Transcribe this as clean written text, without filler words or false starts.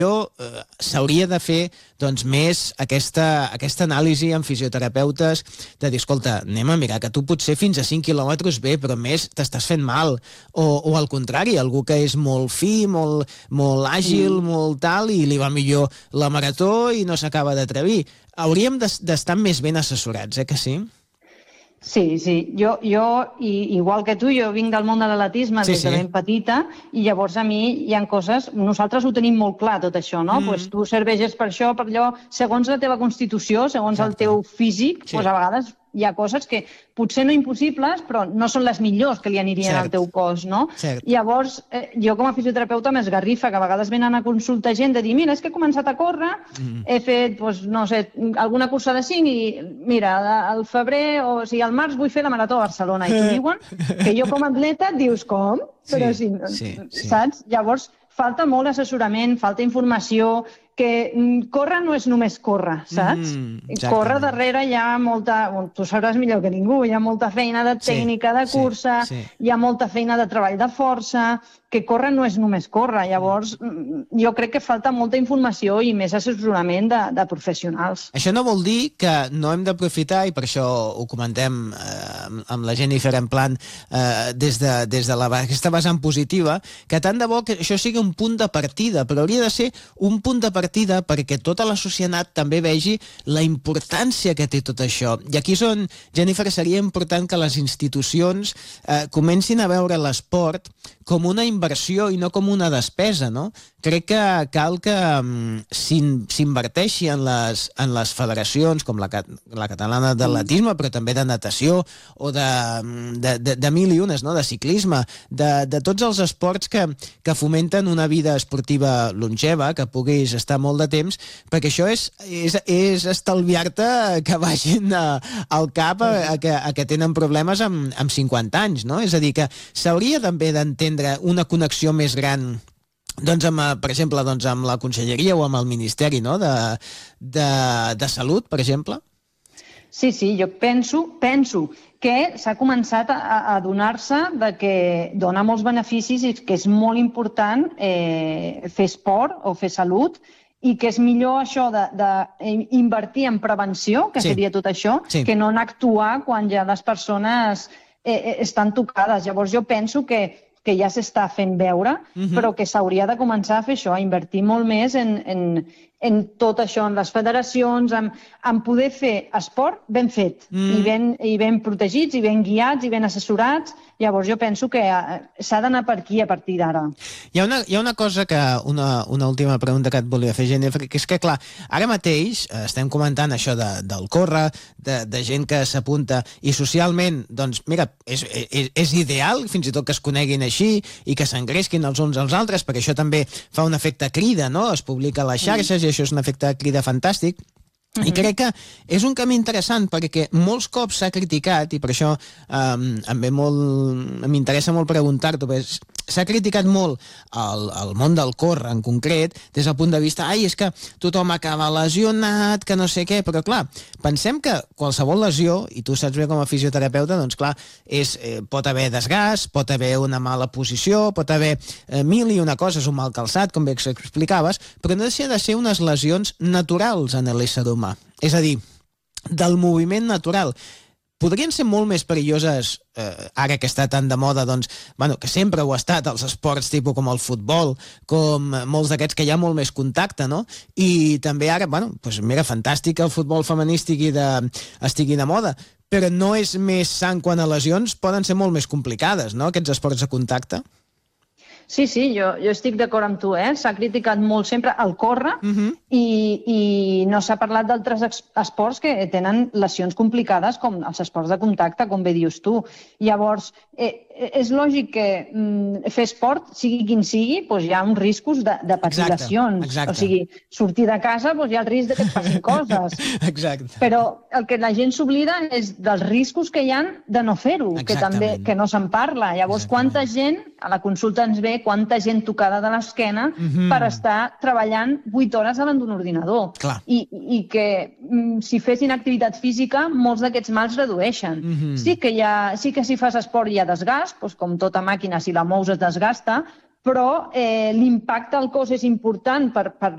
s'hauria de fer més aquesta anàlisi amb fisioterapeutes de dir, escolta, anem a mirar que tu potser fins a 5 quilòmetres bé, però més t'estàs fent mal. O al contrari, algú que és molt fi, molt àgil, molt tal, i li va millor la marató i no s'acaba d'atrevir. Hauríem d'estar més ben assessorats, que sí? Sí, sí. Jo, igual que tu, jo vinc del món de l'atletisme des de ben petita i llavors a mi hi ha coses... Nosaltres ho tenim molt clar, tot això, no? Pues tu serveixes per això, per allò... Segons la teva constitució, segons el teu físic, pues a vegades hi ha coses que potser no impossibles, però no són les millors que li anirien al teu cos, no? Llavors, jo com a fisioterapeuta m'esgarrifa que a vegades venen a consultar gent de dir, mira, és que he començat a córrer, he fet, no sé, alguna cursa de 5 i, mira, al febrer, o sigui, al març vull fer la marató a Barcelona, i t'ho diuen, que jo com a atleta et dius, com? Però sí, saps? Llavors, falta molt assessorament, falta informació, que córrer no és només córrer, saps? Córrer darrere hi ha molta... Tu sabràs millor que ningú, hi ha molta feina de tècnica de cursa, hi ha molta feina de treball de força, que córrer no és només córrer. Llavors, jo crec que falta molta informació i més assessorament de professionals. Això no vol dir que no hem d'aprofitar, i per això ho comentem amb la Jennifer en plan des de aquesta vessant positiva, que tant de bo que això sigui un punt de partida, però hauria de ser un punt de partida perquè tota la societat també vegi la importància que té tot això. I aquí és on, Jennifer, seria important que les institucions comencin a veure l'esport com una inversió i no com una despesa, no? Crec que cal que s'inverteixi en les federacions, com la catalana d'atletisme, però també de natació o de mil i unes, no? De ciclisme, de tots els esports que fomenten una vida esportiva longeva, que puguis estar molt de temps, perquè això és estalviar-te que vagin al cap a que tenen problemes amb 50 anys, no? És a dir, que s'hauria també d'entendre una connexió més gran, per exemple, amb la Conselleria o amb el Ministeri de Salut, per exemple? Sí, jo penso que s'ha començat a adonar-se que dona molts beneficis i que és molt important fer esport o fer salut, i que és millor això d'invertir en prevenció, que seria tot això, que no en actuar quan ja les persones estan tocades. Llavors jo penso que ja s'està fent veure, però que s'hauria de començar a fer això, a invertir molt més en tot això, en les federacions, en poder fer esport ben fet, i ben protegits, i ben guiats, i ben assessorats. Llavors jo penso que s'ha d'anar per aquí a partir d'ara. Hi ha una cosa una última pregunta que et volia fer, Jennifer, que és que, clar, ara mateix estem comentant això del córrer, de gent que s'apunta, i socialment, doncs, mira, és ideal fins i tot que es coneguin així i que s'engresquin els uns als altres, perquè això també fa un efecte crida, no? Es publica a les xarxes i això és un efecte crida fantàstic. I crec que és un camí interessant perquè molts cops s'ha criticat, i per això m'interessa molt preguntar-t'ho, s'ha criticat molt el món del córrer en concret des del punt de vista, és que tothom acaba lesionat, que no sé què, però clar, pensem que qualsevol lesió, i tu saps bé com a fisioterapeuta, doncs clar, pot haver desgast, pot haver una mala posició, pot haver mil i una coses, un mal calçat, com bé explicaves, però no deixa de ser unes lesions naturals en l'ésser humà. És a dir, del moviment natural. Podrien ser molt més perilloses, ara que està tan de moda, que sempre ho ha estat, els esports tipus com el futbol, com molts d'aquests que hi ha molt més contacte, no? I també ara, mira, fantàstic que el futbol femení estigui de moda, però no és més sant quan a lesions poden ser molt més complicades, no?, aquests esports de contacte. Sí, jo estic d'acord amb tu, s'ha criticat molt sempre el córrer i no s'ha parlat d'altres esports que tenen lesions complicades com els esports de contacte, com bé dius tu. Llavors, és lògic que fer esport, sigui quin sigui, hi ha uns riscos de patir lesions. O sigui, sortir de casa hi ha el risc que et passin coses. Però el que la gent s'oblida és dels riscos que hi ha de no fer-ho, que no se'n parla. Llavors, quanta gent, a la consulta ens ve, quanta gent tocada de l'esquena per estar treballant 8 hores davant d'un ordinador. I que si fessin activitat física, molts d'aquests mals redueixen. Sí que si fas esport hi ha desgast, com tota màquina, si la mous es desgasta, però l'impacte al cos és important per